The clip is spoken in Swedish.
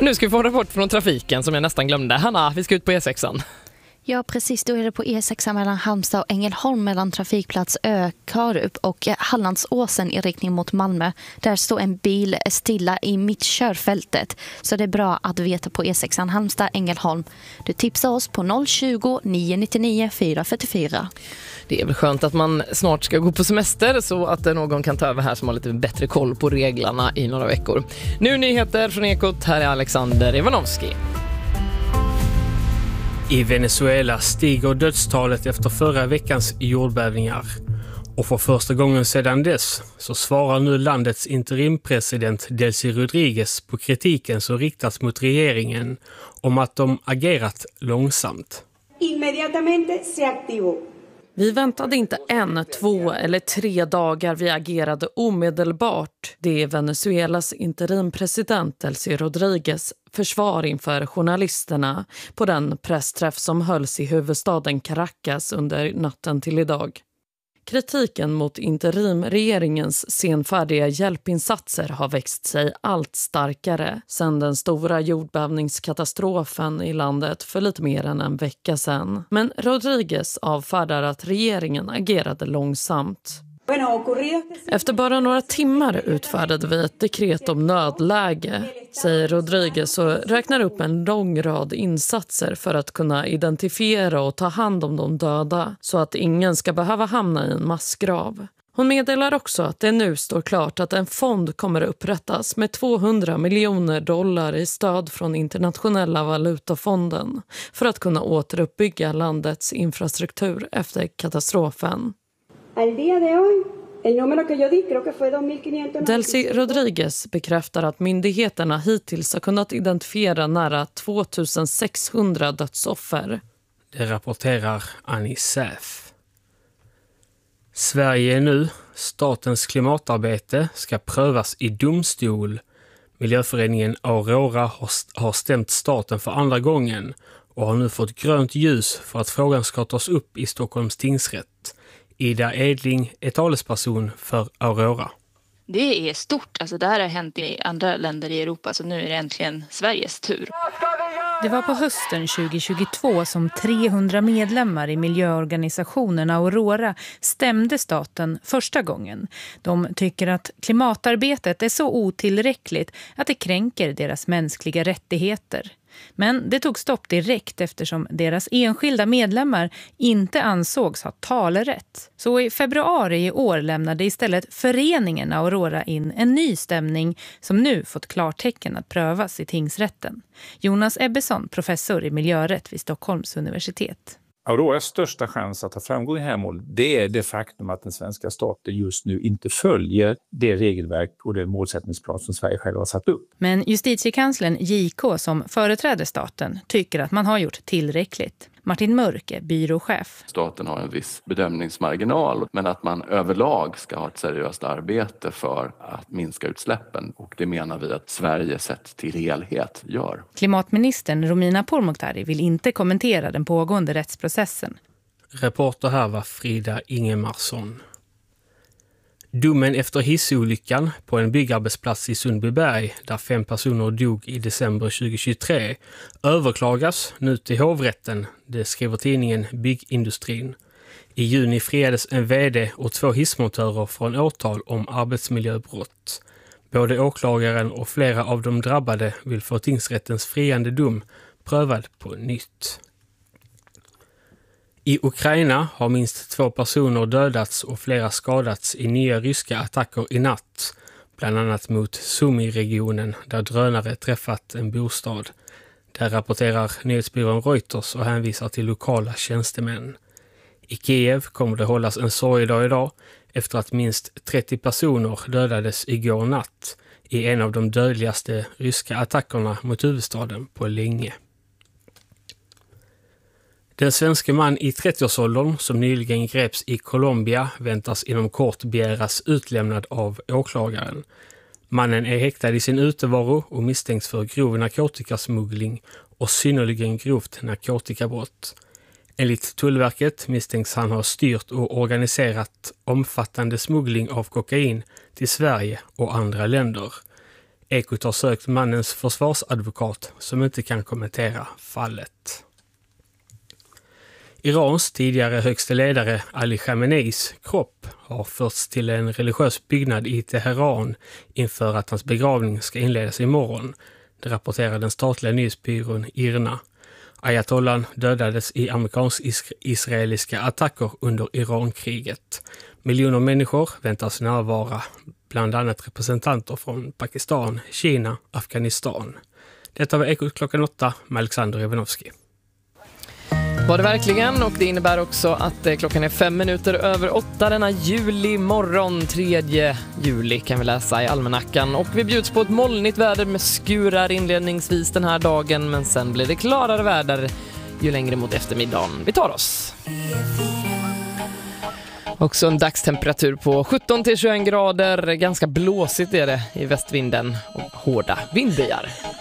Nu ska vi få en rapport från trafiken som jag nästan glömde. Hanna, vi ska ut på E6an. Ja, precis. Då är det på E6 mellan Halmstad och Ängelholm mellan trafikplats Karup och Hallandsåsen i riktning mot Malmö. Där står en bil stilla i mittkörfältet. Så det är bra att veta på E6 Halmstad Ängelholm. Du tipsar oss på 020 999 444. Det är väl skönt att man snart ska gå på semester så att någon kan ta över här som har lite bättre koll på reglerna i några veckor. Nu nyheter från Ekot. Här är Alexander Ivanovski. I Venezuela stiger dödstalet efter förra veckans jordbävningar. Och för första gången sedan dess så svarar nu landets interimpresident Delcy Rodríguez på kritiken som riktats mot regeringen om att de agerat långsamt. Inmediatamente se activó. Vi väntade inte 1, 2 eller 3 dagar, vi agerade omedelbart. Det är Venezuelas interimpresident Delcy Rodríguez försvar inför journalisterna på den pressträff som hölls i huvudstaden Caracas under natten till idag. Kritiken mot interimregeringens senfärdiga hjälpinsatser har växt sig allt starkare sedan den stora jordbävningskatastrofen i landet för lite mer än en vecka sedan. Men Rodríguez avfärdar att regeringen agerade långsamt. Efter bara några timmar utfärdade vi ett dekret om nödläge, säger Rodríguez och räknar upp en lång rad insatser för att kunna identifiera och ta hand om de döda så att ingen ska behöva hamna i en massgrav. Hon meddelar också att det nu står klart att en fond kommer att upprättas med $200 miljoner i stöd från Internationella valutafonden för att kunna återuppbygga landets infrastruktur efter katastrofen. Al día de hoy, el número que yo di creo que fue 2.500. Delcy Rodríguez bekräftar att myndigheterna hittills har kunnat identifiera nära 2600 dödsoffer. Det rapporterar Anisef. Sverige nu. Statens klimatarbete ska prövas i domstol. Miljöföreningen Aurora har stämt staten för andra gången och har nu fått grönt ljus för att frågan ska tas upp i Stockholms tingsrätt. Ida Edling är talesperson för Aurora. Det är stort. Alltså det här har hänt i andra länder i Europa, så nu är det äntligen Sveriges tur. Det var på hösten 2022 som 300 medlemmar i miljöorganisationen Aurora stämde staten första gången. De tycker att klimatarbetet är så otillräckligt att det kränker deras mänskliga rättigheter. Men det tog stopp direkt eftersom deras enskilda medlemmar inte ansågs ha talerätt. Så i februari i år lämnade istället föreningen Aurora in en ny stämning som nu fått klartecken att prövas i tingsrätten. Jonas Ebbesson, professor i miljörätt vid Stockholms universitet. Auroras största chans att ha framgång i det här målet, det är det faktum att den svenska staten just nu inte följer det regelverk och den målsättningsplan som Sverige själv har satt upp. Men justitiekanslern JK som företräder staten tycker att man har gjort tillräckligt. Martin Mörk är byråchef. Staten har en viss bedömningsmarginal, men att man överlag ska ha ett seriöst arbete för att minska utsläppen. Och det menar vi att Sverige sett till helhet gör. Klimatministern Romina Pourmokhtari vill inte kommentera den pågående rättsprocessen. Reporter här var Frida Ingemarsson. Domen efter hissolyckan på en byggarbetsplats i Sundbyberg där 5 personer dog i december 2023 överklagas nu till hovrätten, det skriver tidningen Byggindustrin. I juni friades en vd och 2 hissmontörer från åtal om arbetsmiljöbrott. Både åklagaren och flera av de drabbade vill få tingsrättens friande dom prövad på nytt. I Ukraina har minst 2 personer dödats och flera skadats i nya ryska attacker i natt, bland annat mot Sumy-regionen där drönare träffat en bostad. Där rapporterar nyhetsbyrån Reuters och hänvisar till lokala tjänstemän. I Kiev kommer det hållas en sorgedag idag efter att minst 30 personer dödades igår natt i en av de dödligaste ryska attackerna mot huvudstaden på länge. Den svenska man i 30-årsåldern som nyligen greps i Colombia väntas inom kort begäras utlämnad av åklagaren. Mannen är häktad i sin utevaro och misstänks för grov narkotikasmuggling och synnerligen grovt narkotikabrott. Enligt Tullverket misstänks han ha styrt och organiserat omfattande smuggling av kokain till Sverige och andra länder. Ekot har sökt mannens försvarsadvokat som inte kan kommentera fallet. Irans tidigare högste ledare Ali Khameneis kropp har förts till en religiös byggnad i Teheran inför att hans begravning ska inledas imorgon. Det rapporterar den statliga nyhetsbyrån IRNA. Ayatollan dödades i amerikansk-israeliska attacker under Irankriget. Miljoner människor väntas närvara, bland annat representanter från Pakistan, Kina, Afghanistan. Detta var Ekot klockan 8 med Alexander Ivanovski. Var det verkligen, och det innebär också att klockan är 5 minuter över 8 denna julimorgon, 3 juli kan vi läsa i almanackan. Och vi bjuds på ett molnigt väder med skurar inledningsvis den här dagen, men sen blir det klarare väder ju längre mot eftermiddagen vi tar oss. Också en dagstemperatur på 17-21 grader, ganska blåsigt är det i västvinden och hårda vindbyar.